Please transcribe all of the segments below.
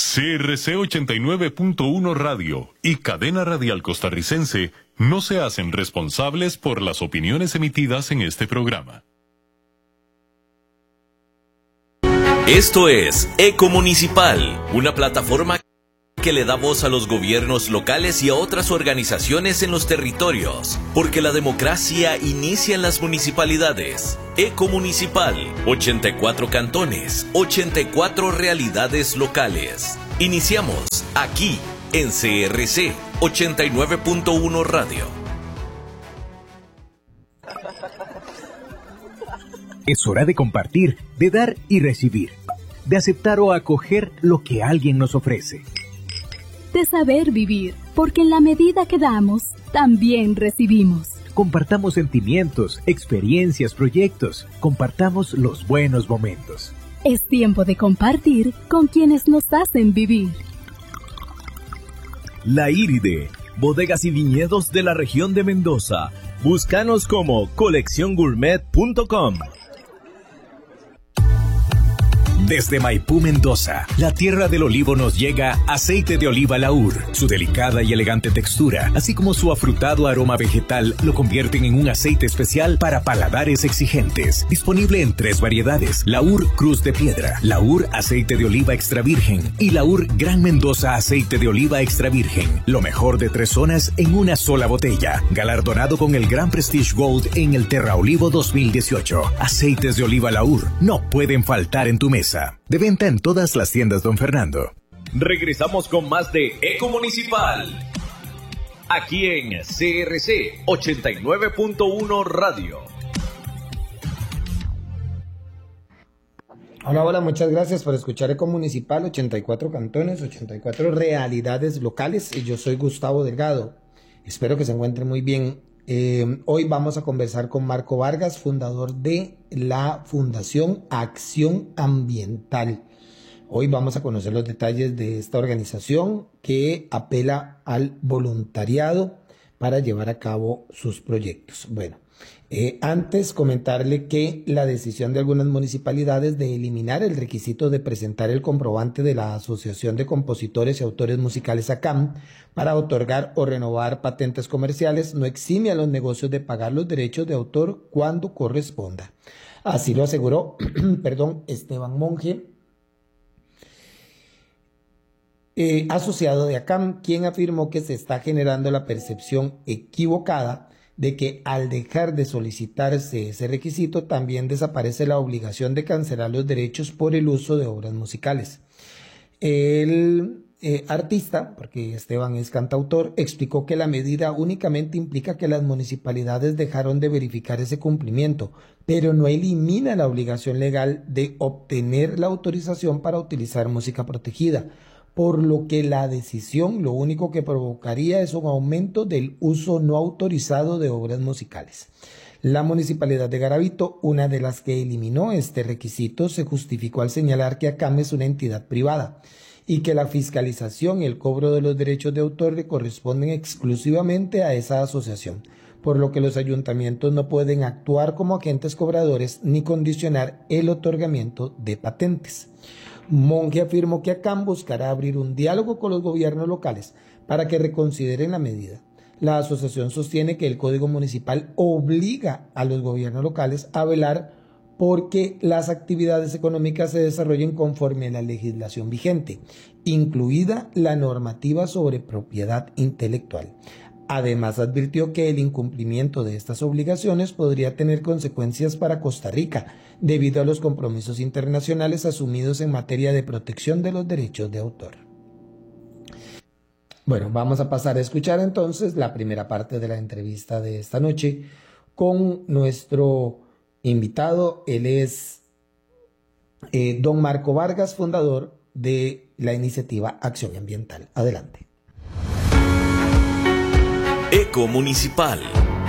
CRC 89.1 Radio y Cadena Radial Costarricense no se hacen responsables por las opiniones emitidas en este programa. Esto es Ecomunicipal, una plataforma que le da voz a los gobiernos locales y a otras organizaciones en los territorios, porque la democracia inicia en las municipalidades. Ecomunicipal, 84 cantones, 84 realidades locales. Iniciamos aquí en CRC 89.1 Radio. Es hora de compartir, de dar y recibir, de aceptar o acoger lo que alguien nos ofrece. De saber vivir, porque en la medida que damos, también recibimos. Compartamos sentimientos, experiencias, proyectos. Compartamos los buenos momentos. Es tiempo de compartir con quienes nos hacen vivir. La Iride, bodegas y viñedos de la región de Mendoza. Búscanos como colecciongourmet.com. Desde Maipú, Mendoza, la tierra del olivo, nos llega aceite de oliva Laur. Su delicada y elegante textura, así como su afrutado aroma vegetal, lo convierten en un aceite especial para paladares exigentes. Disponible en 3 variedades: Laur Cruz de Piedra, Laur Aceite de Oliva Extra Virgen y Laur Gran Mendoza Aceite de Oliva Extra Virgen. Lo mejor de 3 zonas en una sola botella. Galardonado con el Gran Prestige Gold en el Terra Olivo 2018. Aceites de oliva Laur no pueden faltar en tu mesa. De venta en todas las tiendas Don Fernando. Regresamos con más de Ecomunicipal. Aquí en CRC 89.1 Radio. Hola, muchas gracias por escuchar Ecomunicipal, 84 cantones, 84 realidades locales. Y yo soy Gustavo Delgado. Espero que se encuentren muy bien. Hoy vamos a conversar con Marco Vargas, fundador de la Fundación Acción Ambiental. Hoy vamos a conocer los detalles de esta organización que apela al voluntariado para llevar a cabo sus proyectos. Bueno, antes comentarle que la decisión de algunas municipalidades de eliminar el requisito de presentar el comprobante de la Asociación de Compositores y Autores Musicales ACAM para otorgar o renovar patentes comerciales no exime a los negocios de pagar los derechos de autor cuando corresponda. Así lo aseguró Esteban Monge, asociado de ACAM, quien afirmó que se está generando la percepción equivocada de que al dejar de solicitarse ese requisito también desaparece la obligación de cancelar los derechos por el uso de obras musicales. El artista, porque Esteban es cantautor, explicó que la medida únicamente implica que las municipalidades dejaron de verificar ese cumplimiento, pero no elimina la obligación legal de obtener la autorización para utilizar música protegida, por lo que la decisión lo único que provocaría es un aumento del uso no autorizado de obras musicales. La Municipalidad de Garavito, una de las que eliminó este requisito, se justificó al señalar que ACAM es una entidad privada y que la fiscalización y el cobro de los derechos de autor le corresponden exclusivamente a esa asociación, por lo que los ayuntamientos no pueden actuar como agentes cobradores ni condicionar el otorgamiento de patentes. Monge afirmó que ACAM buscará abrir un diálogo con los gobiernos locales para que reconsideren la medida. La asociación sostiene que el Código Municipal obliga a los gobiernos locales a velar porque las actividades económicas se desarrollen conforme a la legislación vigente, incluida la normativa sobre propiedad intelectual. Además, advirtió que el incumplimiento de estas obligaciones podría tener consecuencias para Costa Rica, debido a los compromisos internacionales asumidos en materia de protección de los derechos de autor. Bueno, vamos a pasar a escuchar entonces la primera parte de la entrevista de esta noche con nuestro invitado. Él es don Marco Vargas, fundador de la iniciativa Acción Ambiental. Adelante. Ecomunicipal.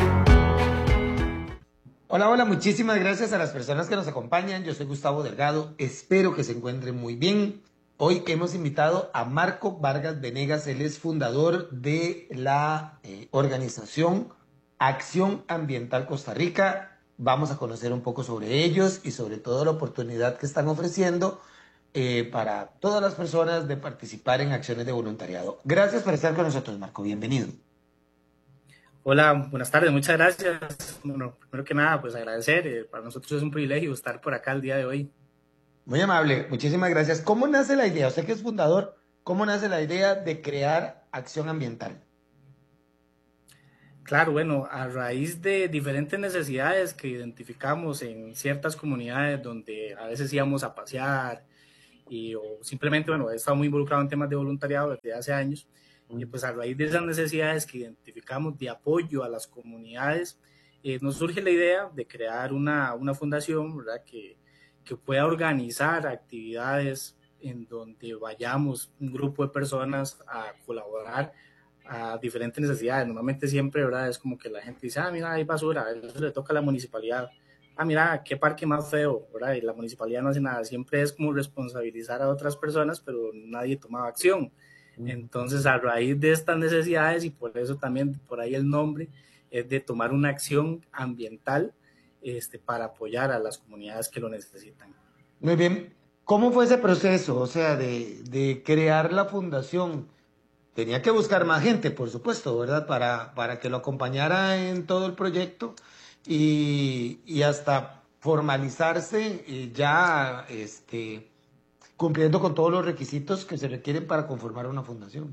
Hola, muchísimas gracias a las personas que nos acompañan. Yo soy Gustavo Delgado, espero que se encuentren muy bien. Hoy hemos invitado a Marco Vargas Venegas, él es fundador de la organización Acción Ambiental Costa Rica. Vamos a conocer un poco sobre ellos y sobre todo la oportunidad que están ofreciendo para todas las personas de participar en acciones de voluntariado. Gracias por estar con nosotros, Marco. Bienvenido. Hola, buenas tardes, muchas gracias. Bueno, primero que nada, pues agradecer. Para nosotros es un privilegio estar por acá el día de hoy. Muy amable, muchísimas gracias. ¿Cómo nace la idea? Usted que es fundador, ¿cómo nace la idea de crear acción ambiental? Claro, bueno, a raíz de diferentes necesidades que identificamos en ciertas comunidades donde a veces íbamos a pasear o simplemente, bueno, he estado muy involucrado en temas de voluntariado desde hace años y pues a raíz de esas necesidades que identificamos de apoyo a las comunidades, nos surge la idea de crear una fundación, ¿verdad? Que pueda organizar actividades en donde vayamos un grupo de personas a colaborar a diferentes necesidades. Normalmente siempre, ¿verdad? Es como que la gente dice, mira, hay basura, eso le toca a la municipalidad. Mira, qué parque más feo, ¿verdad? Y la municipalidad no hace nada. Siempre es como responsabilizar a otras personas, pero nadie tomaba acción. Entonces, a raíz de estas necesidades, y por eso también por ahí el nombre, es de tomar una acción ambiental para apoyar a las comunidades que lo necesitan. Muy bien. ¿Cómo fue ese proceso? O sea, de crear la fundación. Tenía que buscar más gente, por supuesto, ¿verdad? Para que lo acompañara en todo el proyecto y hasta formalizarse ya cumpliendo con todos los requisitos que se requieren para conformar una fundación.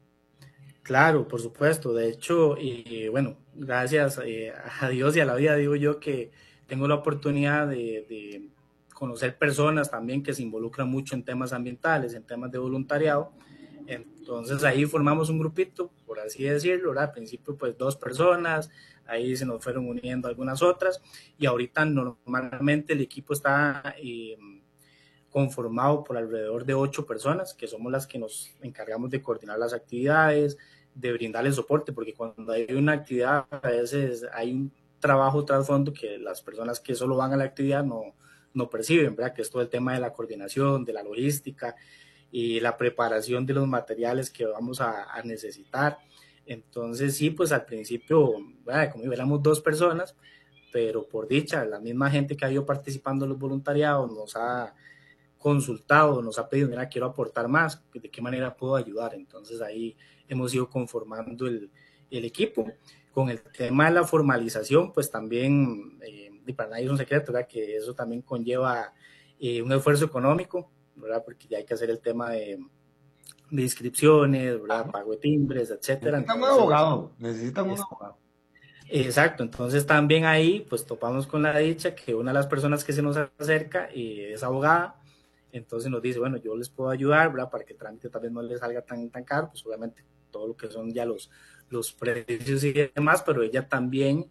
Claro, por supuesto. De hecho, bueno, gracias a Dios y a la vida, digo yo, que tengo la oportunidad de conocer personas también que se involucran mucho en temas ambientales, en temas de voluntariado. Entonces ahí formamos un grupito, por así decirlo, ¿verdad? Al principio pues 2 personas, ahí se nos fueron uniendo algunas otras y ahorita normalmente el equipo está conformado por alrededor de 8 personas, que somos las que nos encargamos de coordinar las actividades, de brindarle soporte, porque cuando hay una actividad a veces hay un trabajo trasfondo que las personas que solo van a la actividad no perciben, ¿verdad? Que es todo el tema de la coordinación, de la logística, y la preparación de los materiales que vamos a necesitar. Entonces sí, pues al principio, como éramos 2 personas, pero por dicha, la misma gente que ha ido participando en los voluntariados nos ha consultado, nos ha pedido, mira, quiero aportar más, ¿de qué manera puedo ayudar? Entonces ahí hemos ido conformando el equipo. Con el tema de la formalización, pues también, y para nadie es un secreto, ¿verdad? Que eso también conlleva un esfuerzo económico, ¿verdad? Porque ya hay que hacer el tema de inscripciones, ¿verdad? Pago de timbres, etcétera. Necesitan un abogado. Exacto, entonces también ahí pues topamos con la dicha que una de las personas que se nos acerca es abogada, entonces nos dice, bueno, yo les puedo ayudar, ¿verdad? Para que el trámite tal vez no les salga tan caro, pues obviamente todo lo que son ya los precios y demás, pero ella también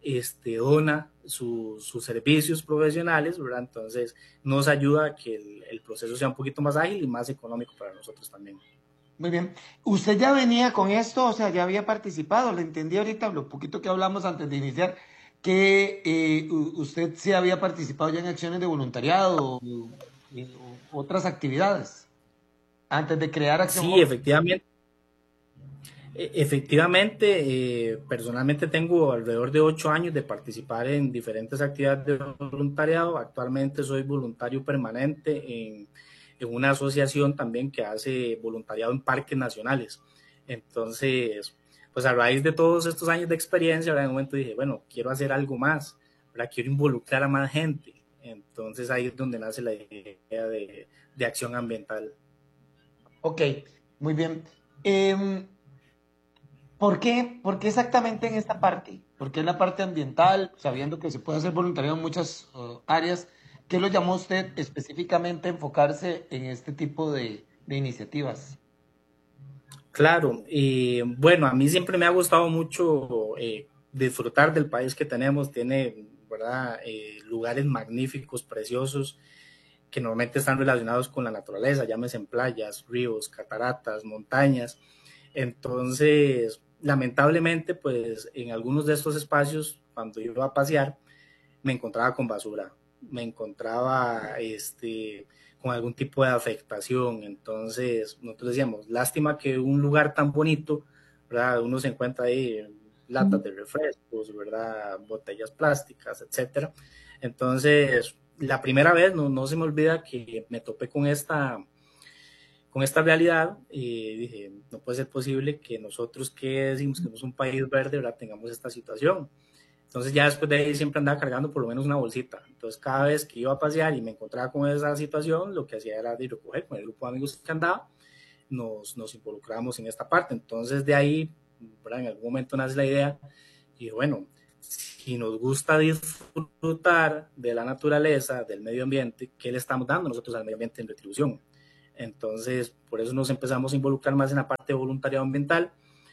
dona sus servicios profesionales, ¿verdad? Entonces nos ayuda a que el proceso sea un poquito más ágil y más económico para nosotros también. Muy bien. ¿Usted ya venía con esto? O sea, ya había participado. Le entendí ahorita, lo poquito que hablamos antes de iniciar, que usted sí había participado ya en acciones de voluntariado o otras actividades antes de crear Acción Sí, Joven. efectivamente. Efectivamente, personalmente tengo alrededor de 8 años de participar en diferentes actividades de voluntariado. Actualmente soy voluntario permanente en una asociación también que hace voluntariado en parques nacionales. Entonces, pues a raíz de todos estos años de experiencia, en un momento dije, bueno, quiero hacer algo más, ¿verdad? Quiero involucrar a más gente. Entonces ahí es donde nace la idea de acción ambiental. Ok, muy bien. ¿Por qué exactamente en esta parte? ¿Por qué en la parte ambiental, sabiendo que se puede hacer voluntariado en muchas áreas? ¿Qué lo llamó usted específicamente a enfocarse en este tipo de iniciativas? Claro, bueno, a mí siempre me ha gustado mucho disfrutar del país que tenemos. Tiene, ¿verdad? Lugares magníficos, preciosos, que normalmente están relacionados con la naturaleza, llámese en playas, ríos, cataratas, montañas. Entonces, lamentablemente, pues en algunos de estos espacios, cuando yo iba a pasear, me encontraba con basura, me encontraba con algún tipo de afectación. Entonces, nosotros decíamos, lástima que un lugar tan bonito, ¿verdad? Uno se encuentra ahí latas de refrescos, ¿verdad? Botellas plásticas, etcétera. Entonces, la primera vez, no se me olvida que me topé con esta realidad y dije, no puede ser posible que nosotros que decimos que somos un país verde, ¿verdad?, tengamos esta situación. Entonces ya después de ahí siempre andaba cargando por lo menos una bolsita. Entonces cada vez que iba a pasear y me encontraba con esa situación, lo que hacía era de recoger con el grupo de amigos que andaba, nos involucrábamos en esta parte. Entonces de ahí, ¿verdad?, en algún momento nace la idea y bueno, si nos gusta disfrutar de la naturaleza, del medio ambiente, ¿qué le estamos dando nosotros al medio ambiente en retribución? Entonces, por eso nos empezamos a involucrar más en la parte de voluntariado ambiental.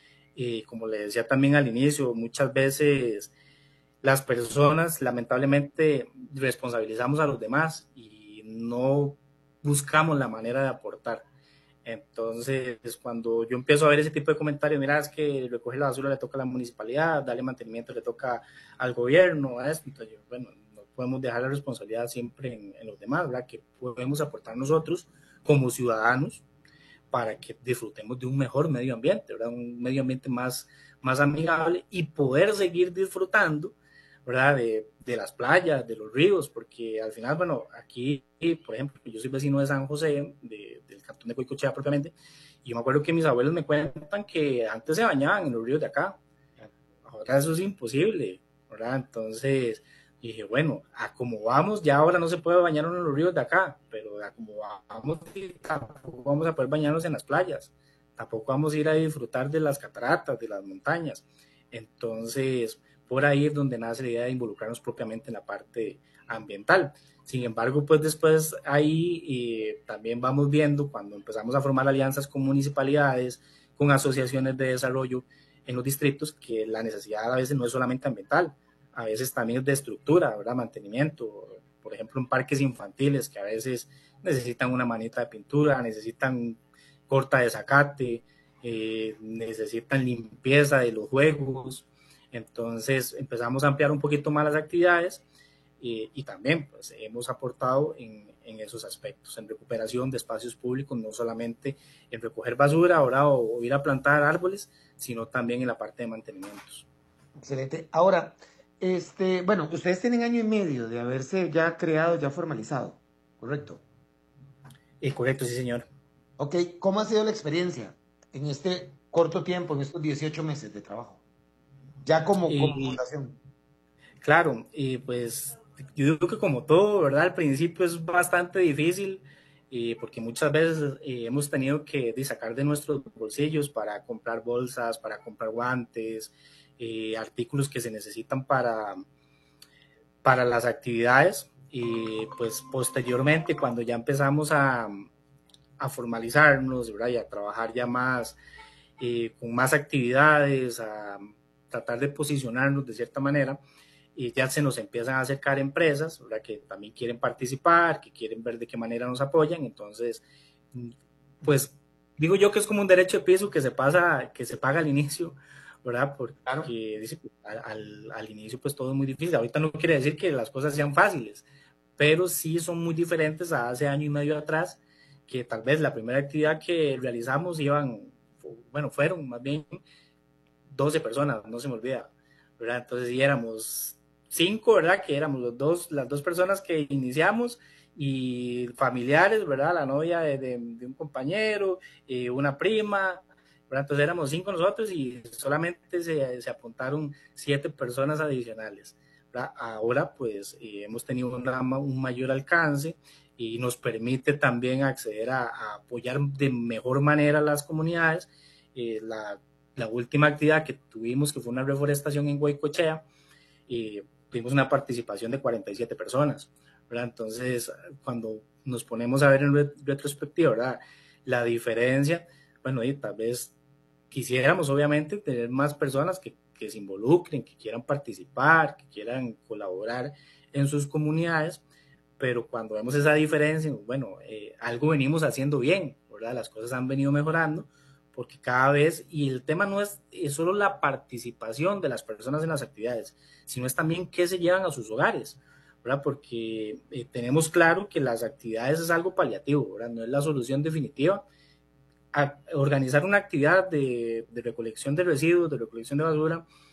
Y como le decía también al inicio, muchas veces las personas lamentablemente responsabilizamos a los demás y no buscamos la manera de aportar. Entonces, cuando yo empiezo a ver ese tipo de comentarios, mira, es que recoger la basura le toca a la municipalidad, darle mantenimiento le toca al gobierno, a esto. Entonces, bueno, no podemos dejar la responsabilidad siempre en los demás, ¿verdad? Que podemos aportar nosotros como ciudadanos para que disfrutemos de un mejor medio ambiente, ¿verdad? Un medio ambiente más amigable y poder seguir disfrutando, ¿verdad?, de las playas, de los ríos, porque al final, bueno, aquí, por ejemplo, yo soy vecino de San José, del cantón de Goicoechea propiamente, y yo me acuerdo que mis abuelos me cuentan que antes se bañaban en los ríos de acá, ahora eso es imposible, ¿verdad? Entonces dije, bueno, a como vamos, ya ahora no se puede bañar en los ríos de acá, pero a como vamos, tampoco vamos a poder bañarnos en las playas, tampoco vamos a ir a disfrutar de las cataratas, de las montañas. Entonces, por ahí es donde nace la idea de involucrarnos propiamente en la parte ambiental. Sin embargo, pues después ahí también vamos viendo, cuando empezamos a formar alianzas con municipalidades, con asociaciones de desarrollo en los distritos, que la necesidad a veces no es solamente ambiental, a veces también es de estructura, ¿verdad?, mantenimiento. Por ejemplo, en parques infantiles que a veces necesitan una manita de pintura, necesitan corta de zacate, necesitan limpieza de los juegos. Entonces empezamos a ampliar un poquito más las actividades y también pues hemos aportado en esos aspectos, en recuperación de espacios públicos, no solamente en recoger basura ahora o ir a plantar árboles, sino también en la parte de mantenimientos. Excelente. Ahora, bueno, ustedes tienen 1 año y medio de haberse ya creado, ya formalizado, ¿correcto? Correcto, sí, señor. Ok, ¿cómo ha sido la experiencia en este corto tiempo, en estos 18 meses de trabajo? Ya como fundación. Claro, y pues yo digo que como todo, ¿verdad? Al principio es bastante difícil porque muchas veces hemos tenido que sacar de nuestros bolsillos para comprar bolsas, para comprar guantes, artículos que se necesitan para las actividades. Y pues posteriormente, cuando ya empezamos a formalizarnos, ¿verdad?, y a trabajar ya más, con más actividades, a tratar de posicionarnos de cierta manera, y ya se nos empiezan a acercar empresas, ¿verdad?, que también quieren participar, que quieren ver de qué manera nos apoyan. Entonces, pues digo yo que es como un derecho de piso que se paga al inicio, ¿verdad? Porque claro, dice, al inicio pues todo es muy difícil. Ahorita no quiere decir que las cosas sean fáciles, pero sí son muy diferentes a hace 1 año y medio atrás, que tal vez la primera actividad que realizamos fueron más bien 12 personas, no se me olvida, ¿verdad? Entonces sí éramos 5, ¿verdad?, que éramos las dos personas que iniciamos, y familiares, ¿verdad?, la novia de un compañero, una prima, ¿verdad? Entonces éramos 5 nosotros y solamente se apuntaron 7 personas adicionales, ¿verdad? Ahora pues hemos tenido un mayor alcance y nos permite también acceder a apoyar de mejor manera a las comunidades. La última actividad que tuvimos, que fue una reforestación en Goicoechea, tuvimos una participación de 47 personas, ¿verdad? Entonces, cuando nos ponemos a ver en retrospectiva, ¿verdad?, la diferencia, bueno, y tal vez quisiéramos obviamente tener más personas que se involucren, que quieran participar, que quieran colaborar en sus comunidades, pero cuando vemos esa diferencia, bueno, algo venimos haciendo bien, ¿verdad? Las cosas han venido mejorando, porque cada vez, y el tema no es solo la participación de las personas en las actividades, sino es también qué se llevan a sus hogares, ¿verdad? Porque tenemos claro que las actividades es algo paliativo, ¿verdad? No es la solución definitiva. Organizar una actividad de recolección de residuos, de recolección de basura,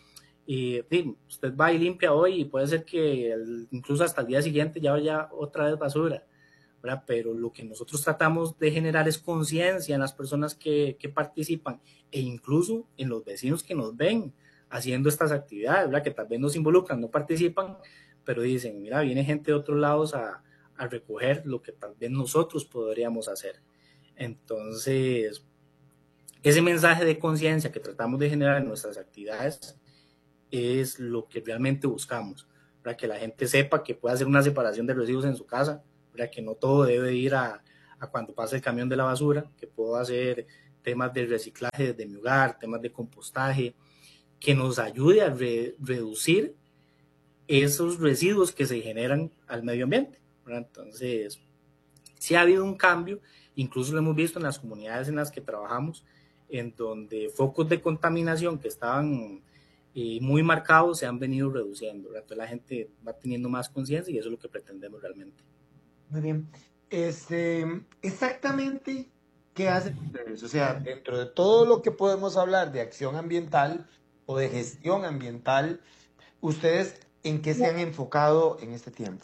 y usted va y limpia hoy y puede ser que incluso hasta el día siguiente ya vaya otra vez basura, ¿verdad? Pero lo que nosotros tratamos de generar es conciencia en las personas que participan e incluso en los vecinos que nos ven haciendo estas actividades, ¿verdad? Que tal vez nos involucran, no participan, pero dicen, mira, viene gente de otros lados a recoger lo que tal vez nosotros podríamos hacer. Entonces, ese mensaje de conciencia que tratamos de generar en nuestras actividades es lo que realmente buscamos, para que la gente sepa que puede hacer una separación de residuos en su casa, para que no todo debe ir a cuando pase el camión de la basura, que puedo hacer temas de reciclaje desde mi hogar, temas de compostaje, que nos ayude a reducir esos residuos que se generan al medio ambiente, ¿verdad? Entonces, sí ha habido un cambio, incluso lo hemos visto en las comunidades en las que trabajamos, en donde focos de contaminación que estaban muy marcados se han venido reduciendo, ¿verdad? Entonces la gente va teniendo más conciencia y eso es lo que pretendemos realmente. Muy bien. Exactamente, ¿qué hacen ustedes? O sea, dentro de todo lo que podemos hablar de acción ambiental o de gestión ambiental, ¿ustedes en qué se han enfocado en este tiempo?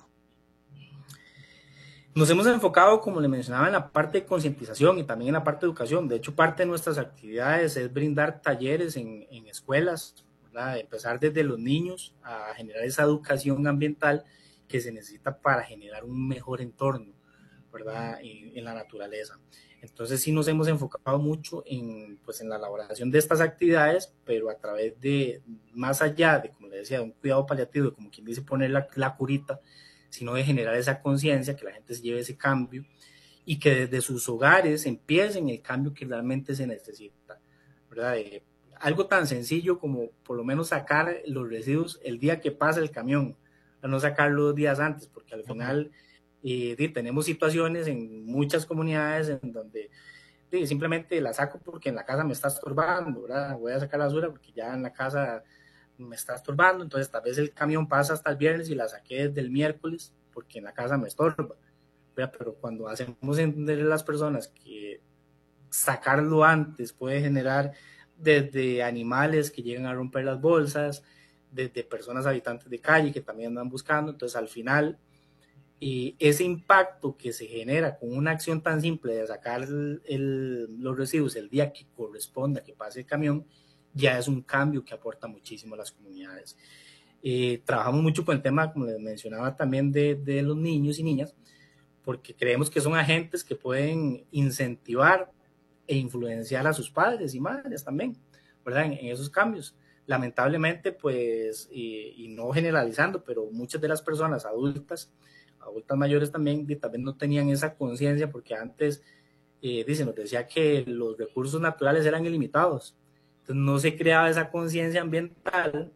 Nos hemos enfocado, como le mencionaba, en la parte de concientización y también en la parte de educación. De hecho, parte de nuestras actividades es brindar talleres en escuelas, ¿verdad? Empezar desde los niños a generar esa educación ambiental que se necesita para generar un mejor entorno, ¿verdad? En la naturaleza. Entonces sí nos hemos enfocado mucho en la elaboración de estas actividades, pero a través de, más allá de, como le decía, de un cuidado paliativo, como quien dice, poner la curita, sino de generar esa conciencia, que la gente se lleve ese cambio y que desde sus hogares empiecen el cambio que realmente se necesita, ¿verdad? Algo tan sencillo como por lo menos sacar los residuos el día que pasa el camión, no sacarlos días antes, porque al final tenemos situaciones en muchas comunidades en donde simplemente la saco porque en la casa me está estorbando, ¿verdad? Voy a sacar la basura porque ya en la casa me está estorbando, entonces tal vez el camión pasa hasta el viernes y la saqué desde el miércoles porque en la casa me estorba, ¿verdad? Pero cuando hacemos entender a las personas que sacarlo antes puede generar desde animales que llegan a romper las bolsas, desde personas habitantes de calle que también andan buscando, entonces al final ese impacto que se genera con una acción tan simple de sacar los residuos el día que corresponda que pase el camión, ya es un cambio que aporta muchísimo a las comunidades. Trabajamos mucho con el tema, como les mencionaba también, de los niños y niñas, porque creemos que son agentes que pueden incentivar e influenciar a sus padres y madres también, ¿verdad? En esos cambios. Lamentablemente, pues, y no generalizando, pero muchas de las personas adultas mayores también no tenían esa conciencia, porque antes nos decía que los recursos naturales eran ilimitados. Entonces no se creaba esa conciencia ambiental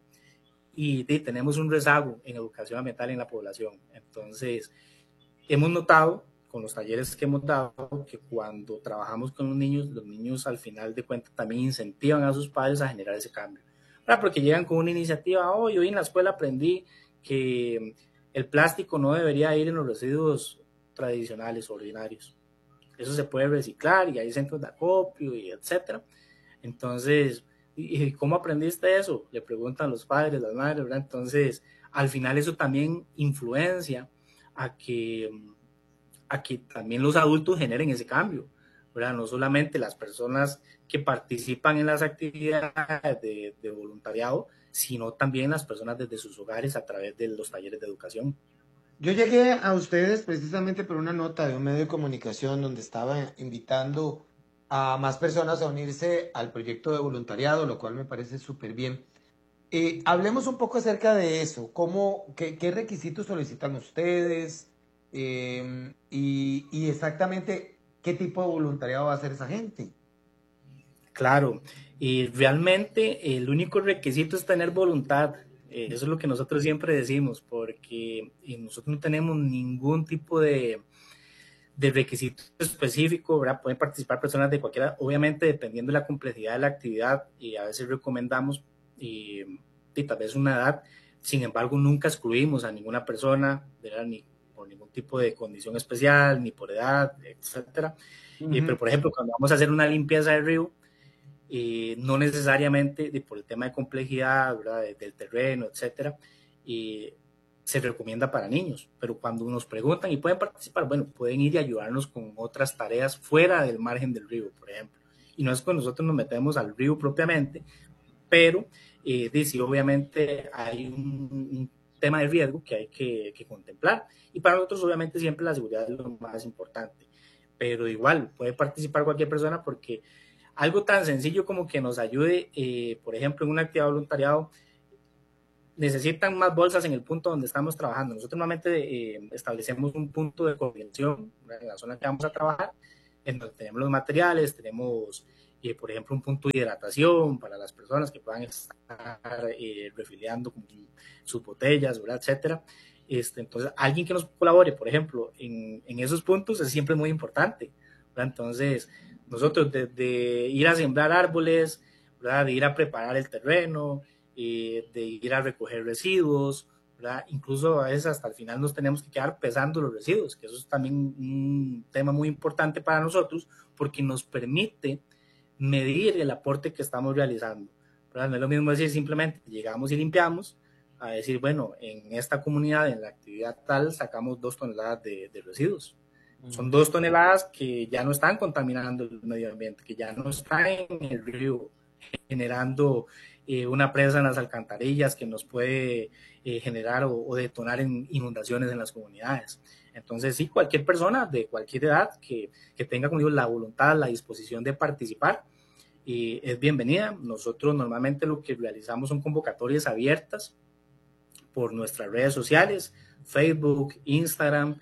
y tenemos un rezago en educación ambiental en la población. Entonces hemos notado con los talleres que hemos dado que cuando trabajamos con los niños al final de cuentas también incentivan a sus padres a generar ese cambio, ¿verdad? Porque llegan con una iniciativa, hoy en la escuela aprendí que el plástico no debería ir en los residuos tradicionales, ordinarios. Eso se puede reciclar y hay centros de acopio y etcétera. Entonces, ¿y cómo aprendiste eso? Le preguntan los padres, las madres, ¿verdad? Entonces, al final eso también influencia a que también los adultos generen ese cambio, ¿verdad? No solamente las personas que participan en las actividades de voluntariado, sino también las personas desde sus hogares a través de los talleres de educación. Yo llegué a ustedes precisamente por una nota de un medio de comunicación donde estaba invitando a más personas a unirse al proyecto de voluntariado, lo cual me parece súper bien. Hablemos un poco acerca de eso, qué requisitos solicitan ustedes y exactamente qué tipo de voluntariado va a hacer esa gente. Claro, y realmente el único requisito es tener voluntad. Eso es lo que nosotros siempre decimos, porque nosotros no tenemos ningún tipo de requisito específico, ¿verdad? Pueden participar personas de cualquiera, obviamente dependiendo de la complejidad de la actividad, y a veces recomendamos y tal vez una edad. Sin embargo, nunca excluimos a ninguna persona, ¿verdad? Ni por ningún tipo de condición especial, ni por edad, etcétera. Pero por ejemplo, cuando vamos a hacer una limpieza de río, no necesariamente por el tema de complejidad, ¿verdad? Del terreno, etcétera, se recomienda para niños, pero cuando nos preguntan y pueden participar, bueno, pueden ir y ayudarnos con otras tareas fuera del margen del río, por ejemplo. Y no es que nosotros nos metemos al río propiamente, pero sí, obviamente hay un tema de riesgo que hay que contemplar. Y para nosotros, obviamente, siempre la seguridad es lo más importante. Pero igual, puede participar cualquier persona porque algo tan sencillo como que nos ayude, por ejemplo, en una actividad de voluntariado, necesitan más bolsas en el punto donde estamos trabajando. Nosotros normalmente establecemos un punto de coordinación en la zona que vamos a trabajar, en donde tenemos los materiales, tenemos, por ejemplo, un punto de hidratación para las personas que puedan estar refiliando sus botellas, ¿verdad? Etcétera. Entonces, alguien que nos colabore, por ejemplo, en esos puntos es siempre muy importante, ¿verdad? Entonces, nosotros de ir a sembrar árboles, ¿verdad? De ir a preparar el terreno, de ir a recoger residuos, ¿verdad? Incluso a veces hasta el final nos tenemos que quedar pesando los residuos, que eso es también un tema muy importante para nosotros porque nos permite medir el aporte que estamos realizando, ¿verdad? No es lo mismo decir simplemente llegamos y limpiamos, a decir, bueno, en esta comunidad, en la actividad tal, sacamos 2 toneladas de residuos. Son 2 toneladas que ya no están contaminando el medio ambiente, que ya no están en el río generando una presa en las alcantarillas que nos puede generar o detonar en inundaciones en las comunidades. Entonces, sí, cualquier persona de cualquier edad que tenga, como digo, la voluntad, la disposición de participar, es bienvenida. Nosotros normalmente lo que realizamos son convocatorias abiertas por nuestras redes sociales, Facebook, Instagram,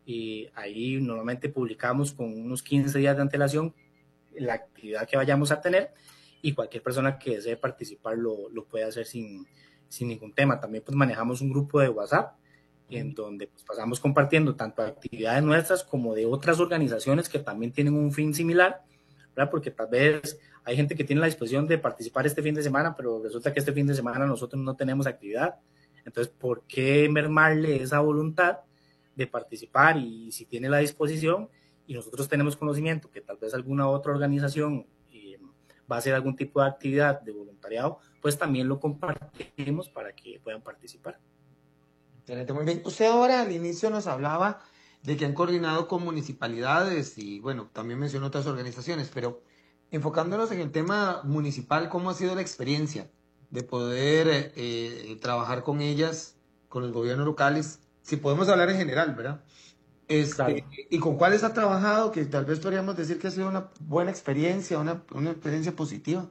y ahí normalmente publicamos con unos 15 días de antelación la actividad que vayamos a tener y cualquier persona que desee participar lo puede hacer sin ningún tema. También pues manejamos un grupo de WhatsApp en donde pues, pasamos compartiendo tanto actividades nuestras como de otras organizaciones que también tienen un fin similar, ¿verdad? Porque tal vez hay gente que tiene la disposición de participar este fin de semana, pero resulta que este fin de semana nosotros no tenemos actividad. Entonces, ¿por qué mermarle esa voluntad de participar? Y si tiene la disposición y nosotros tenemos conocimiento que tal vez alguna otra organización va a hacer algún tipo de actividad de voluntariado, pues también lo compartimos para que puedan participar. Excelente, muy bien. Usted ahora al inicio nos hablaba de que han coordinado con municipalidades y, bueno, también mencionó otras organizaciones, pero enfocándonos en el tema municipal, ¿cómo ha sido la experiencia de poder trabajar con ellas, con los gobiernos locales? Si podemos hablar en general, ¿verdad? Claro. ¿Y con cuáles ha trabajado? Que tal vez podríamos decir que ha sido una buena experiencia, una experiencia positiva.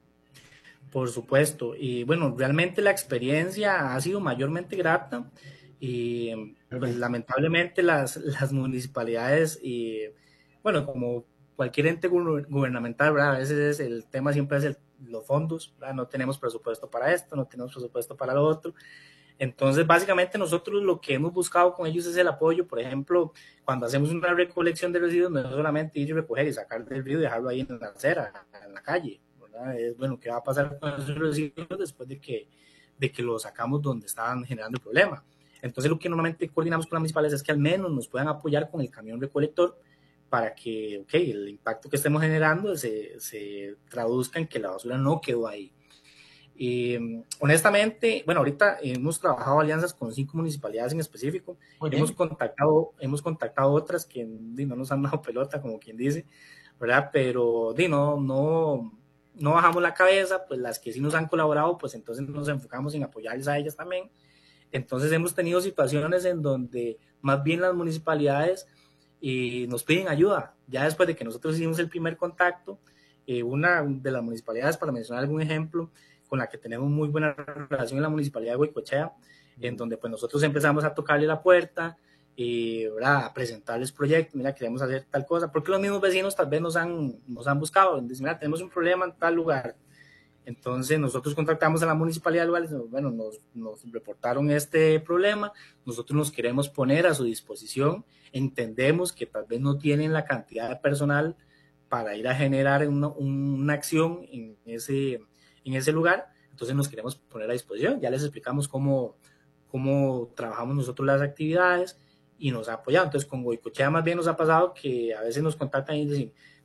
Por supuesto. Y bueno, realmente la experiencia ha sido mayormente grata. Y pues, lamentablemente las municipalidades, bueno, como cualquier ente gubernamental, ¿verdad? A veces el tema siempre es los fondos, ¿verdad? No tenemos presupuesto para esto, no tenemos presupuesto para lo otro. Entonces, básicamente nosotros lo que hemos buscado con ellos es el apoyo. Por ejemplo, cuando hacemos una recolección de residuos, no es solamente ir y recoger y sacar del río y dejarlo ahí en la acera, en la calle, ¿verdad? Es, bueno, ¿qué va a pasar con esos residuos después de que los sacamos donde estaban generando el problema? Entonces, lo que normalmente coordinamos con las municipales es que al menos nos puedan apoyar con el camión recolector para que, el impacto que estemos generando se traduzca en que la basura no quedó ahí. Honestamente, bueno, ahorita hemos trabajado alianzas con 5 municipalidades en específico. Hemos contactado otras que no nos han dado pelota, como quien dice, ¿verdad? Pero no bajamos la cabeza, pues las que sí nos han colaborado, pues entonces nos enfocamos en apoyarles a ellas también. Entonces hemos tenido situaciones en donde más bien las municipalidades nos piden ayuda. Ya después de que nosotros hicimos el primer contacto, una de las municipalidades, para mencionar algún ejemplo, con la que tenemos muy buena relación en la municipalidad de Goicoechea, en donde pues nosotros empezamos a tocarle la puerta, ¿verdad? A presentarles proyectos, mira, queremos hacer tal cosa, porque los mismos vecinos tal vez nos han buscado, dicen, mira, tenemos un problema en tal lugar. Entonces nosotros contactamos a la municipalidad del lugar, bueno, nos reportaron este problema, nosotros nos queremos poner a su disposición, entendemos que tal vez no tienen la cantidad de personal para ir a generar una acción en ese lugar, entonces nos queremos poner a disposición. Ya les explicamos cómo trabajamos nosotros las actividades y nos ha apoyado. Entonces con Goicoechea más bien nos ha pasado que a veces nos contactan y dicen,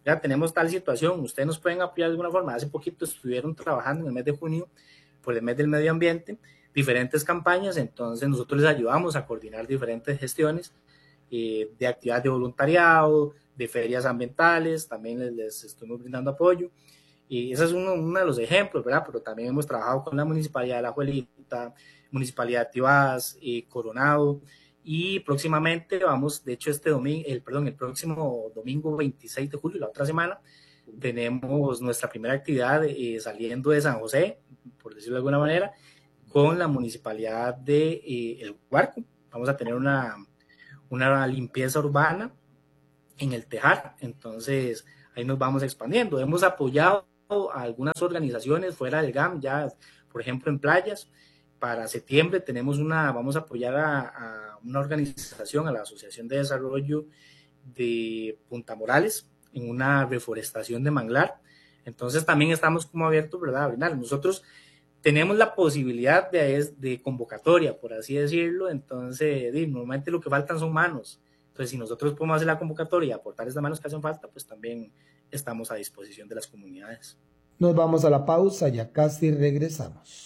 ya tenemos tal situación, ustedes nos pueden apoyar de alguna forma. Hace poquito estuvieron trabajando en el mes de junio, por el mes del medio ambiente, diferentes campañas, entonces nosotros les ayudamos a coordinar diferentes gestiones de actividades de voluntariado, de ferias ambientales, también les estuvimos brindando apoyo. Y ese es uno de los ejemplos, ¿verdad? Pero también hemos trabajado con la Municipalidad de La Juelita, Municipalidad de Tibás, Coronado, y próximamente vamos, de hecho el próximo domingo 26 de julio, la otra semana, tenemos nuestra primera actividad saliendo de San José, por decirlo de alguna manera, con la Municipalidad de El Guarco. Vamos a tener una limpieza urbana en el Tejar, entonces ahí nos vamos expandiendo. Hemos apoyado a algunas organizaciones fuera del GAM, ya por ejemplo en playas. Para septiembre vamos a apoyar a una organización, a la Asociación de Desarrollo de Punta Morales, en una reforestación de manglar. Entonces también estamos como abiertos, ¿verdad? A brindar. Nosotros tenemos la posibilidad de convocatoria, por así decirlo, entonces normalmente lo que faltan son manos. Entonces si nosotros podemos hacer la convocatoria y aportar esas manos que hacen falta, pues también estamos a disposición de las comunidades. Nos vamos a la pausa, ya casi regresamos.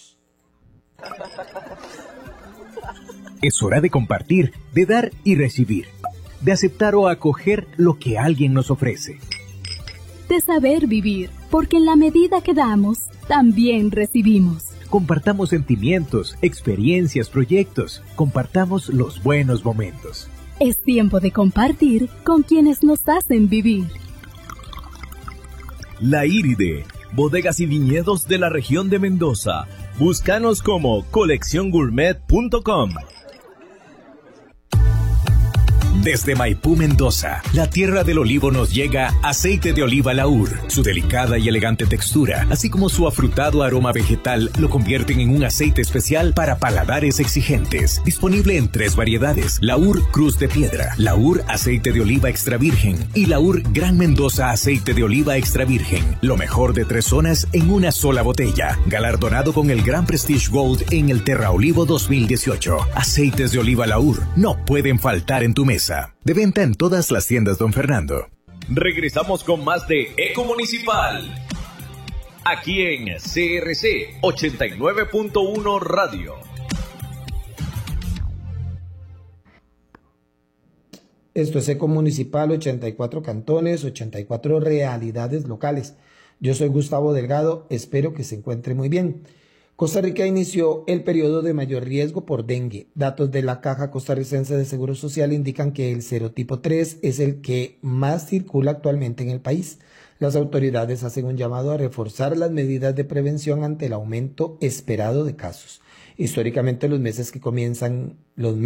Es hora de compartir, de dar y recibir, de aceptar o acoger lo que alguien nos ofrece. De saber vivir, porque en la medida que damos, también recibimos. Compartamos sentimientos, experiencias, proyectos. Compartamos los buenos momentos. Es tiempo de compartir con quienes nos hacen vivir. La Iride, bodegas y viñedos de la región de Mendoza. Búscanos como colecciongourmet.com. Desde Maipú, Mendoza, la tierra del olivo, nos llega aceite de oliva Laur. Su delicada y elegante textura, así como su afrutado aroma vegetal, lo convierten en un aceite especial para paladares exigentes. Disponible en 3 variedades: Laur Cruz de Piedra, Laur Aceite de Oliva Extra Virgen y Laur Gran Mendoza Aceite de Oliva Extra Virgen. Lo mejor de 3 zonas en una sola botella. Galardonado con el Gran Prestige Gold en el Terra Olivo 2018. Aceites de oliva Laur no pueden faltar en tu mesa. De venta en todas las tiendas Don Fernando. Regresamos con más de Eco Municipal. Aquí en CRC 89.1 Radio. Esto es Eco Municipal, 84 cantones, 84 realidades locales. Yo soy Gustavo Delgado, espero que se encuentre muy bien. Costa Rica inició el periodo de mayor riesgo por dengue. Datos de la Caja Costarricense de Seguro Social indican que el serotipo 3 es el que más circula actualmente en el país. Las autoridades hacen un llamado a reforzar las medidas de prevención ante el aumento esperado de casos. Históricamente, los meses que comienzan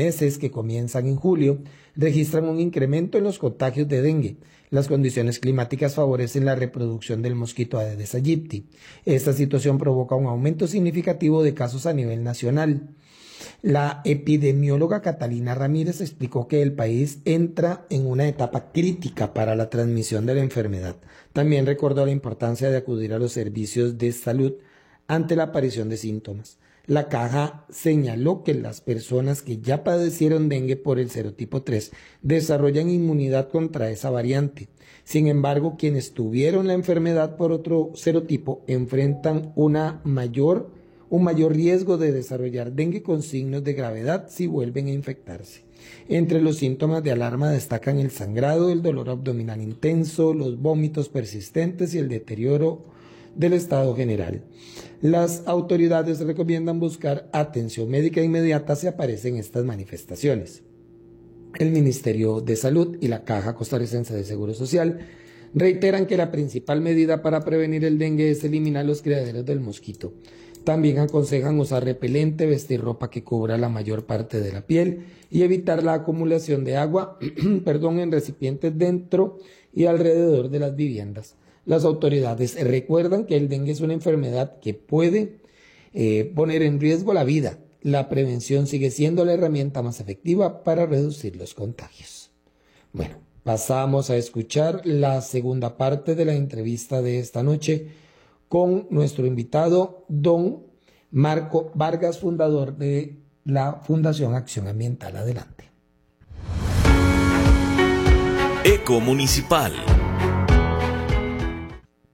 en julio registran un incremento en los contagios de dengue. Las condiciones climáticas favorecen la reproducción del mosquito Aedes aegypti. Esta situación provoca un aumento significativo de casos a nivel nacional. La epidemióloga Catalina Ramírez explicó que el país entra en una etapa crítica para la transmisión de la enfermedad. También recordó la importancia de acudir a los servicios de salud ante la aparición de síntomas. La Caja señaló que las personas que ya padecieron dengue por el serotipo 3 desarrollan inmunidad contra esa variante. Sin embargo, quienes tuvieron la enfermedad por otro serotipo enfrentan un mayor riesgo de desarrollar dengue con signos de gravedad si vuelven a infectarse. Entre los síntomas de alarma destacan el sangrado, el dolor abdominal intenso, los vómitos persistentes y el deterioro del estado general. Las autoridades recomiendan buscar atención médica inmediata si aparecen estas manifestaciones. El Ministerio de Salud y la Caja Costarricense de Seguro Social reiteran que la principal medida para prevenir el dengue es eliminar los criaderos del mosquito. También aconsejan usar repelente, vestir ropa que cubra la mayor parte de la piel y evitar la acumulación de agua en recipientes dentro y alrededor de las viviendas. Las autoridades recuerdan que el dengue es una enfermedad que puede poner en riesgo la vida. La prevención sigue siendo la herramienta más efectiva para reducir los contagios. Bueno, pasamos a escuchar la segunda parte de la entrevista de esta noche con nuestro invitado, don Marco Vargas, fundador de la Fundación Acción Ambiental. Adelante. Eco Municipal.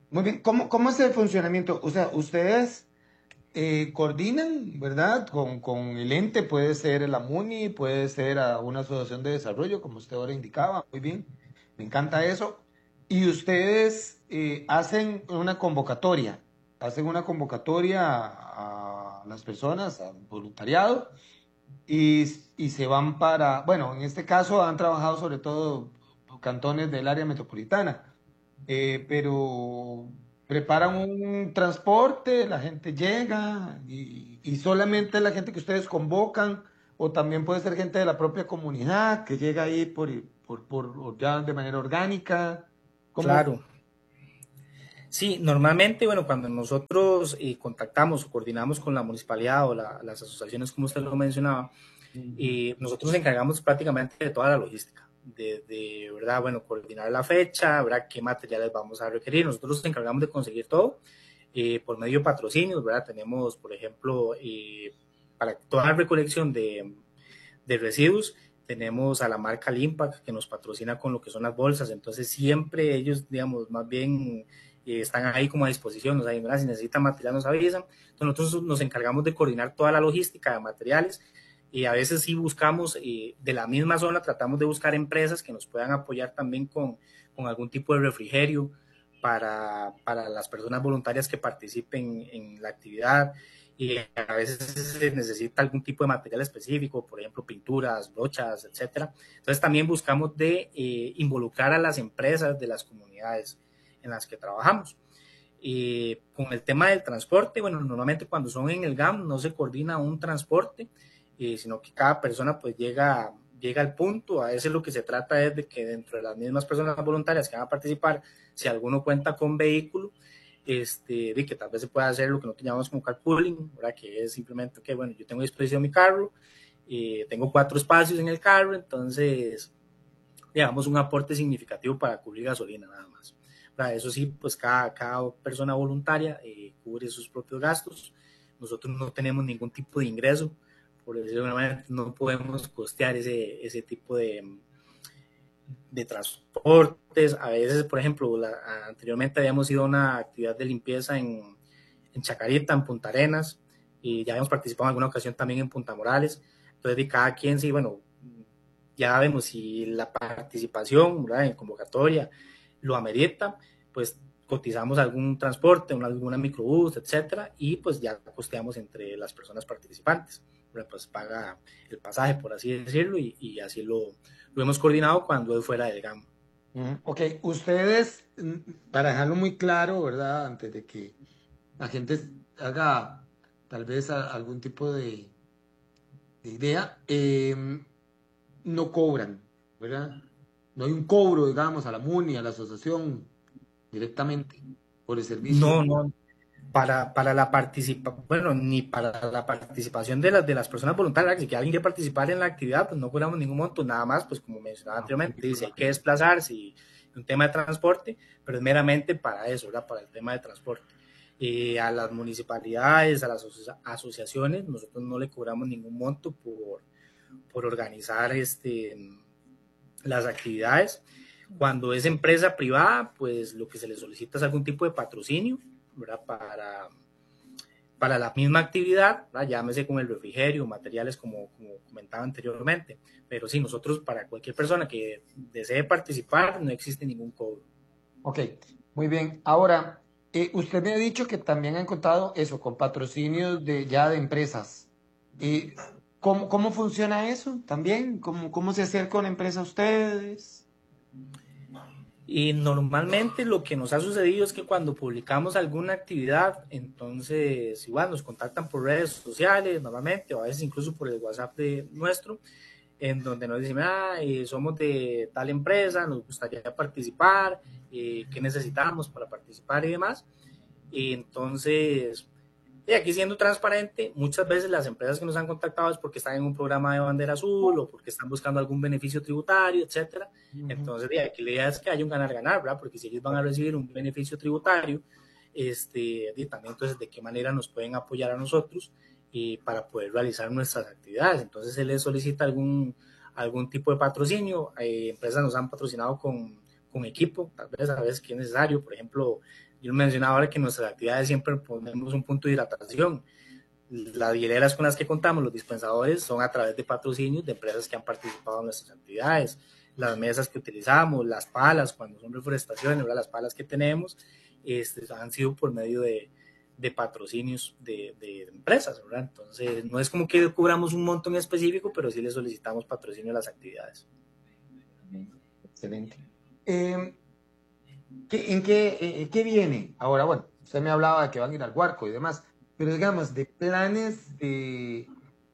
Muy bien, ¿cómo es el funcionamiento? O sea, ustedes coordinan, ¿verdad? Con el ente, puede ser la MUNI, puede ser a una asociación de desarrollo, como usted ahora indicaba. Muy bien, me encanta eso. Y ustedes hacen una convocatoria a las personas, al voluntariado, y, y se van para, bueno, en este caso han trabajado sobre todo cantones del área metropolitana, pero preparan un transporte, la gente llega y solamente la gente que ustedes convocan, o también puede ser gente de la propia comunidad que llega ahí por ya de manera orgánica. ¿Cómo? Claro. Sí, normalmente, bueno, cuando nosotros contactamos o coordinamos con la municipalidad o las asociaciones, como usted lo mencionaba, nosotros nos encargamos prácticamente de toda la logística, ¿verdad? Bueno, coordinar la fecha, ¿verdad? ¿Qué materiales vamos a requerir? Nosotros nos encargamos de conseguir todo por medio de patrocinios, ¿verdad? Tenemos, por ejemplo, para toda la recolección de residuos, tenemos a la marca Limpac que nos patrocina con lo que son las bolsas, entonces siempre ellos, digamos, más bien están ahí como a disposición, o sea, si necesitan material nos avisan, entonces nosotros nos encargamos de coordinar toda la logística de materiales y a veces sí buscamos de la misma zona, tratamos de buscar empresas que nos puedan apoyar también con algún tipo de refrigerio para las personas voluntarias que participen en la actividad, y a veces se necesita algún tipo de material específico, por ejemplo, pinturas, brochas, etcétera. Entonces también buscamos de involucrar a las empresas de las comunidades en las que trabajamos. Con el tema del transporte, bueno, normalmente cuando son en el GAM no se coordina un transporte, sino que cada persona pues llega al punto. A veces lo que se trata es de que dentro de las mismas personas voluntarias que van a participar, si alguno cuenta con vehículo, de que tal vez se pueda hacer lo que nosotros llamamos como carpooling, ¿verdad? Que es simplemente que, bueno, yo tengo a disposición mi carro, tengo 4 espacios en el carro, entonces digamos un aporte significativo para cubrir gasolina nada más. ¿Verdad? Eso sí, pues cada persona voluntaria cubre sus propios gastos. Nosotros no tenemos ningún tipo de ingreso, por decirlo de una manera, no podemos costear ese tipo de transportes. A veces, por ejemplo, anteriormente habíamos ido a una actividad de limpieza en Chacarita, en Punta Arenas, y ya habíamos participado en alguna ocasión también en Punta Morales. Entonces, de cada quien, sí, bueno, ya vemos si la participación, ¿verdad?, en convocatoria lo amerita, pues cotizamos algún transporte, alguna microbús, etcétera, y pues ya costeamos entre las personas participantes. Pues paga el pasaje, por así decirlo, y así lo hemos coordinado cuando es fuera del GAM. Ok, ustedes, para dejarlo muy claro, ¿verdad? Antes de que la gente haga tal vez algún tipo de idea, no cobran, ¿verdad? No hay un cobro, digamos, a la MUNI, a la asociación, directamente por el servicio. No, para la participación, bueno, ni para la participación de las personas voluntarias. Si alguien quiere participar en la actividad, pues no cobramos ningún monto, nada más, pues como mencionaba anteriormente, dice, hay que desplazarse y un tema de transporte, pero es meramente para eso, ¿verdad? Para el tema de transporte. A las municipalidades, a las asociaciones, nosotros no le cobramos ningún monto por organizar las actividades. Cuando es empresa privada, pues lo que se le solicita es algún tipo de patrocinio, ¿verdad? Para la misma actividad, ¿verdad? Llámese con el refrigerio, materiales como comentaba anteriormente. Pero sí, nosotros, para cualquier persona que desee participar, no existe ningún cobro. Ok, muy bien. Ahora, usted me ha dicho que también han contado eso, con patrocinios de empresas. ¿Cómo funciona eso también? ¿Cómo se acerca una empresa a ustedes? Y normalmente lo que nos ha sucedido es que cuando publicamos alguna actividad, entonces igual nos contactan por redes sociales normalmente, o a veces incluso por el WhatsApp nuestro, en donde nos dicen, somos de tal empresa, nos gustaría participar, qué necesitamos para participar y demás. Y entonces, aquí siendo transparente, muchas veces las empresas que nos han contactado es porque están en un programa de bandera azul o porque están buscando algún beneficio tributario, etcétera. Entonces, aquí la idea es que haya un ganar-ganar, ¿verdad? Porque si ellos van a recibir un beneficio tributario, también entonces de qué manera nos pueden apoyar a nosotros para poder realizar nuestras actividades. Entonces, se les solicita algún tipo de patrocinio. Empresas nos han patrocinado con equipo, tal vez a veces que es necesario. Por ejemplo, Yo mencionaba ahora que en nuestras actividades siempre ponemos un punto de hidratación. Las hieleras con las que contamos, los dispensadores, son a través de patrocinios de empresas que han participado en nuestras actividades. Las mesas que utilizamos, las palas, cuando son reforestaciones, ¿verdad? Las palas que tenemos han sido por medio de patrocinios de empresas, ¿verdad? Entonces, no es como que cobramos un monto en específico, pero sí le solicitamos patrocinio a las actividades. Excelente. ¿Qué viene? Ahora, bueno, usted me hablaba de que van a ir al Guarco y demás, pero digamos, de planes de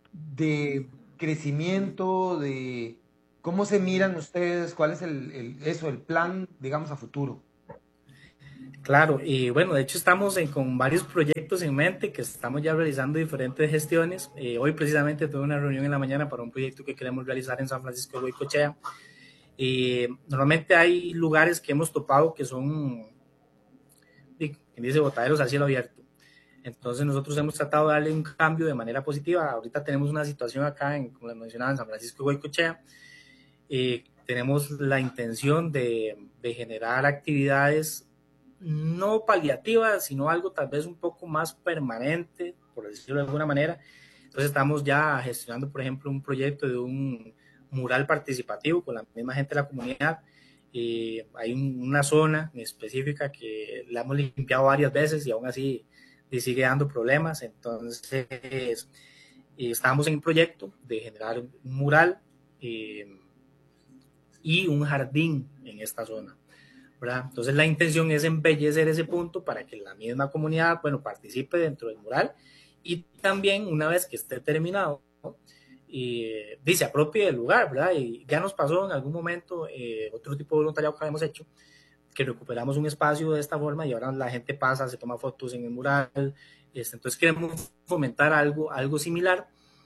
crecimiento, de cómo se miran ustedes, cuál es el plan, digamos, a futuro. Claro, y bueno, de hecho estamos con varios proyectos en mente que estamos ya realizando diferentes gestiones. Hoy precisamente tuve una reunión en la mañana para un proyecto que queremos realizar en San Francisco de Goicoechea. Normalmente hay lugares que hemos topado que son, quien dice, botaderos a cielo abierto. Entonces nosotros hemos tratado de darle un cambio de manera positiva. Ahorita tenemos una situación acá, como les mencionaba, en San Francisco de Goicoechea. Tenemos la intención de generar actividades no paliativas, sino algo tal vez un poco más permanente, por decirlo de alguna manera. Entonces estamos ya gestionando, por ejemplo, un proyecto de un mural participativo con la misma gente de la comunidad. Hay una zona específica que la hemos limpiado varias veces y aún así sigue dando problemas. Entonces estamos en un proyecto de generar un mural y un jardín en esta zona, ¿verdad? Entonces la intención es embellecer ese punto para que la misma comunidad, bueno, participe dentro del mural y también una vez que esté terminado, ¿no? Se apropie del lugar, ¿verdad? Y ya nos pasó en algún momento otro tipo de voluntariado que habíamos hecho, que recuperamos un espacio de esta forma y ahora la gente pasa, se toma fotos en el mural. Entonces queremos fomentar algo similar.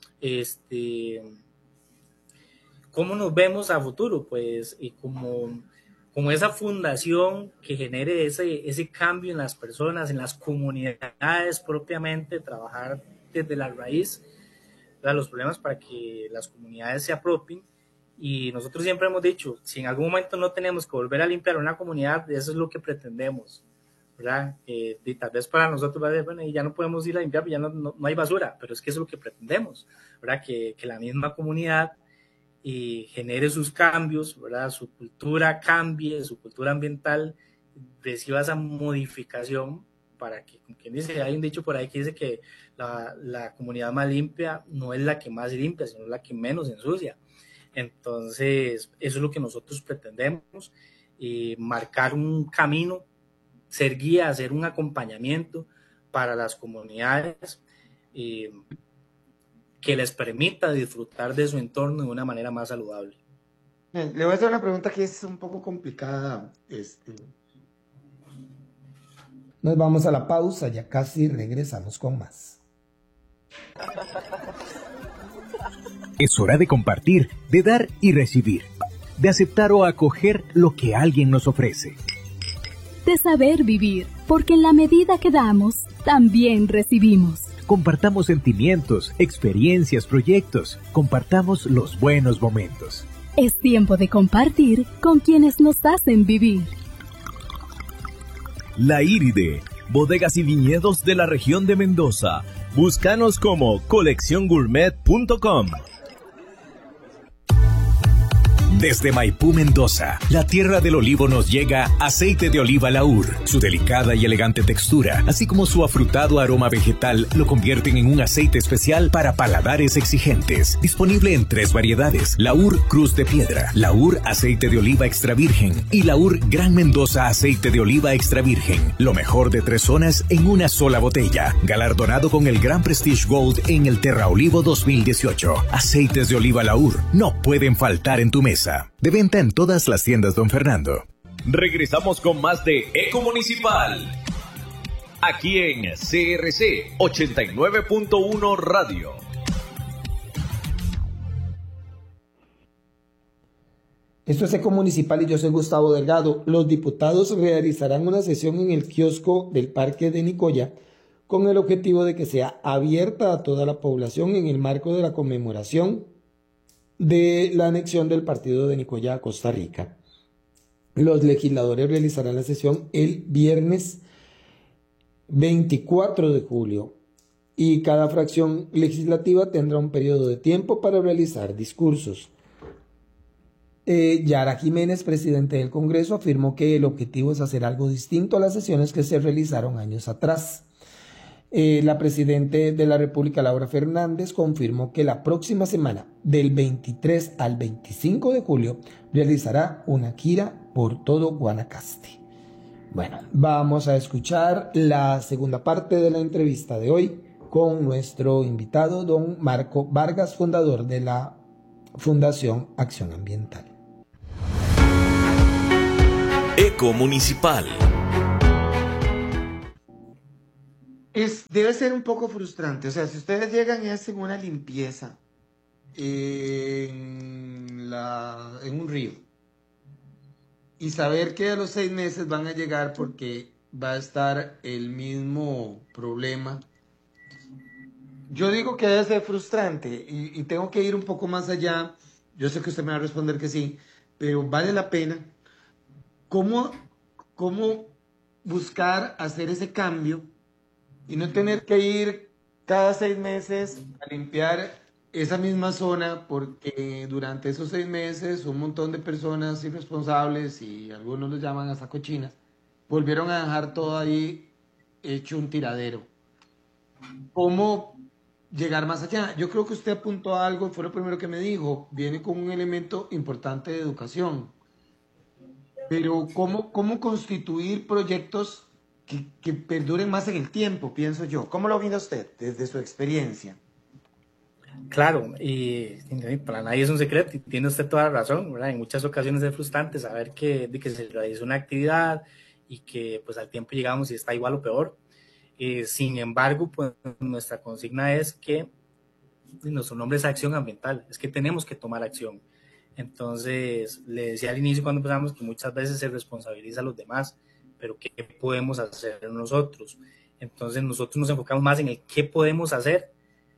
¿Cómo nos vemos a futuro? Pues como esa fundación que genere ese cambio en las personas, en las comunidades propiamente, trabajar desde la raíz, ¿verdad? Los problemas para que las comunidades se apropien. Y nosotros siempre hemos dicho, si en algún momento no tenemos que volver a limpiar una comunidad, eso es lo que pretendemos, ¿verdad? Y tal vez para nosotros va a ser, bueno, y ya no podemos ir a limpiar, ya no hay basura, pero es que eso es lo que pretendemos, ¿verdad? Que la misma comunidad genere sus cambios, ¿verdad? Su cultura cambie, su cultura ambiental reciba esa modificación para que, como quien dice, hay un dicho por ahí que dice que la comunidad más limpia no es la que más limpia, sino la que menos ensucia. Entonces, eso es lo que nosotros pretendemos, marcar un camino, ser guía, hacer un acompañamiento para las comunidades que les permita disfrutar de su entorno de una manera más saludable. Bien, le voy a hacer una pregunta que es un poco complicada. Nos vamos a la pausa, ya casi regresamos con más. Es hora de compartir, de dar y recibir, de aceptar o acoger lo que alguien nos ofrece. De saber vivir, porque en la medida que damos, también recibimos. Compartamos sentimientos, experiencias, proyectos. Compartamos los buenos momentos. Es tiempo de compartir con quienes nos hacen vivir. La Iride, bodegas y viñedos de la región de Mendoza. Búscanos como colecciongourmet.com. Desde Maipú, Mendoza, la tierra del olivo, nos llega aceite de oliva Laur. Su delicada y elegante textura, así como su afrutado aroma vegetal, lo convierten en un aceite especial para paladares exigentes. Disponible en 3 variedades: Laur Cruz de Piedra, Laur aceite de oliva extra virgen y Laur Gran Mendoza aceite de oliva extra virgen. Lo mejor de 3 zonas en una sola botella. Galardonado con el Gran Prestige Gold en el Terra Olivo 2018. Aceites de oliva Laur no pueden faltar en tu mesa. De venta en todas las tiendas Don Fernando. Regresamos con más de Eco Municipal. Aquí en CRC 89.1 Radio. Esto es Eco Municipal y yo soy Gustavo Delgado. Los diputados realizarán una sesión en el kiosco del Parque de Nicoya con el objetivo de que sea abierta a toda la población en el marco de la conmemoración de la anexión del partido de Nicoya a Costa Rica. Los legisladores realizarán la sesión el viernes 24 de julio y cada fracción legislativa tendrá un periodo de tiempo para realizar discursos. Yara Jiménez, presidente del Congreso, afirmó que el objetivo es hacer algo distinto a las sesiones que se realizaron años atrás. La presidenta de la República, Laura Fernández, confirmó que la próxima semana, del 23 al 25 de julio, realizará una gira por todo Guanacaste. Bueno, vamos a escuchar la segunda parte de la entrevista de hoy con nuestro invitado, don Marco Vargas, fundador de la Fundación Acción Ambiental. Eco Municipal. Debe ser un poco frustrante, o sea, si ustedes llegan y hacen una limpieza en un río y saber que a los 6 meses van a llegar porque va a estar el mismo problema, yo digo que debe ser frustrante y tengo que ir un poco más allá. Yo sé que usted me va a responder que sí, pero vale la pena. ¿Cómo buscar hacer ese cambio y no tener que ir cada 6 meses a limpiar esa misma zona, porque durante esos 6 meses un montón de personas irresponsables, y algunos los llaman hasta cochinas, volvieron a dejar todo ahí hecho un tiradero? ¿Cómo llegar más allá? Yo creo que usted apuntó a algo, fue lo primero que me dijo, viene con un elemento importante de educación, pero ¿cómo constituir proyectos que perduren más en el tiempo, pienso yo? ¿Cómo lo viene usted desde su experiencia? Claro, y para nadie es un secreto, y tiene usted toda la razón, ¿verdad? En muchas ocasiones es frustrante saber que se realiza una actividad y que pues al tiempo llegamos y está igual o peor. Sin embargo, pues nuestra consigna es que nuestro nombre es acción ambiental, es que tenemos que tomar acción. Entonces, le decía al inicio cuando empezamos que muchas veces se responsabiliza a los demás, pero ¿qué podemos hacer nosotros? Entonces nosotros nos enfocamos más en el qué podemos hacer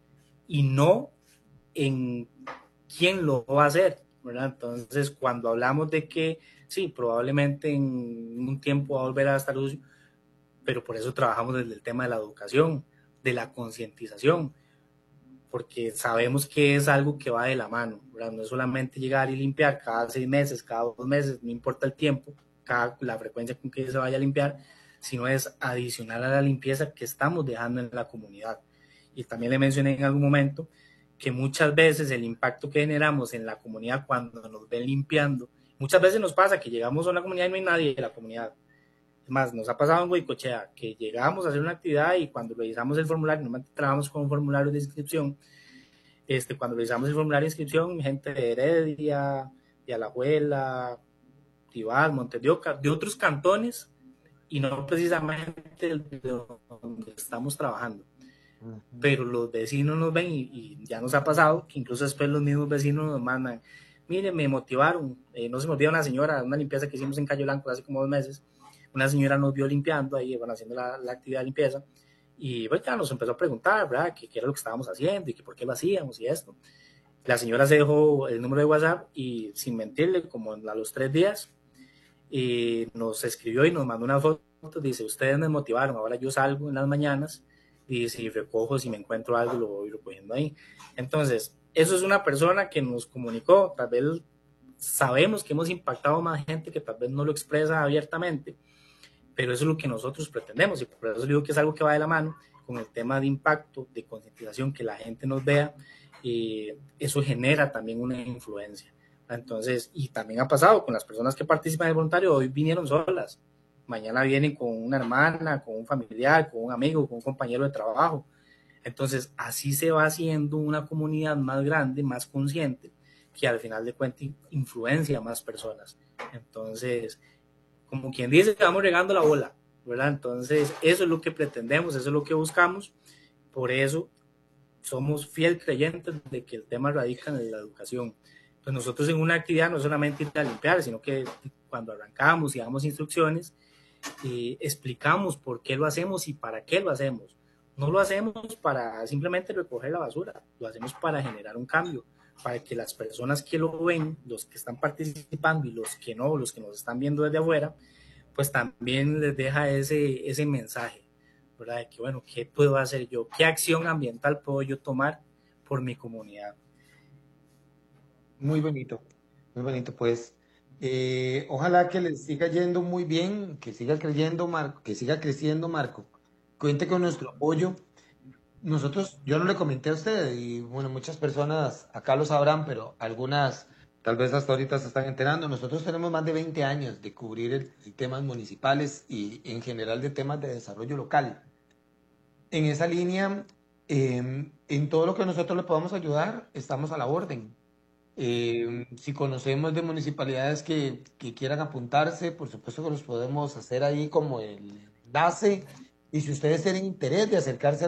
y no en quién lo va a hacer, ¿verdad? Entonces, cuando hablamos de que sí, probablemente en un tiempo va a volver a estar sucio, pero por eso trabajamos desde el tema de la educación, de la concientización, porque sabemos que es algo que va de la mano, ¿verdad? No es solamente llegar y limpiar cada 6 meses, cada 2 meses, no importa el tiempo, la frecuencia con que se vaya a limpiar, sino es adicional a la limpieza que estamos dejando en la comunidad. Y también le mencioné en algún momento que muchas veces el impacto que generamos en la comunidad cuando nos ven limpiando, muchas veces nos pasa que llegamos a una comunidad y no hay nadie de la comunidad. Es más, nos ha pasado en Goicoechea que llegamos a hacer una actividad y cuando revisamos el formulario, normalmente trabajamos con un formulario de inscripción, cuando revisamos el formulario de inscripción, gente de Heredia, de Alajuela, Tibás, Montes de Oca, de otros cantones y no precisamente de donde estamos trabajando. Pero los vecinos nos ven y ya nos ha pasado que incluso después los mismos vecinos nos mandan, miren, me motivaron, no se me olvida una señora, una limpieza que hicimos en Cayo Blanco hace como 2 meses, una señora nos vio limpiando ahí, bueno, haciendo la actividad de limpieza y pues ya nos empezó a preguntar, ¿verdad?, qué era lo que estábamos haciendo y que por qué lo hacíamos y esto. La señora se dejó el número de WhatsApp y sin mentirle, como a los 3 días, nos escribió y nos mandó una foto, dice, ustedes me motivaron, ahora yo salgo en las mañanas y si recojo, si me encuentro algo, lo voy recogiendo ahí. Entonces, eso es una persona que nos comunicó, tal vez sabemos que hemos impactado a más gente que tal vez no lo expresa abiertamente, pero eso es lo que nosotros pretendemos y por eso digo que es algo que va de la mano con el tema de impacto, de concientización, que la gente nos vea, eso genera también una influencia. Entonces, y también ha pasado con las personas que participan en el voluntario, hoy vinieron solas, mañana vienen con una hermana, con un familiar, con un amigo, con un compañero de trabajo. Entonces, así se va haciendo una comunidad más grande, más consciente, que al final de cuentas influencia a más personas. Entonces, como quien dice, vamos regando la bola, ¿verdad? Entonces, eso es lo que pretendemos, eso es lo que buscamos. Por eso somos fiel creyentes de que el tema radica en la educación. Pues nosotros en una actividad no solamente ir a limpiar, sino que cuando arrancamos y damos instrucciones, explicamos por qué lo hacemos y para qué lo hacemos. No lo hacemos para simplemente recoger la basura, lo hacemos para generar un cambio, para que las personas que lo ven, los que están participando y los que no, los que nos están viendo desde afuera, pues también les deja ese mensaje, ¿verdad? De que, bueno, ¿qué puedo hacer yo? ¿Qué acción ambiental puedo yo tomar por mi comunidad? Muy bonito, pues. Ojalá que les siga yendo muy bien, que siga creyendo Marco, que siga creciendo Marco. Cuente con nuestro apoyo. Nosotros, yo no le comenté a usted, y bueno, muchas personas acá lo sabrán, pero algunas tal vez hasta ahorita se están enterando. Nosotros tenemos más de 20 años de cubrir temas municipales y en general de temas de desarrollo local. En esa línea, en todo lo que nosotros le podamos ayudar, estamos a la orden. Si conocemos de municipalidades que quieran apuntarse, por supuesto que los podemos hacer ahí como el enlace. Y si ustedes tienen interés de acercarse a